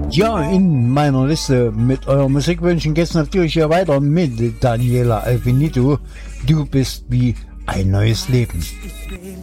Ja, in meiner Liste mit euren Musikwünschen geht's natürlich ja weiter mit Daniela Alfinito. Du bist wie ein neues Leben.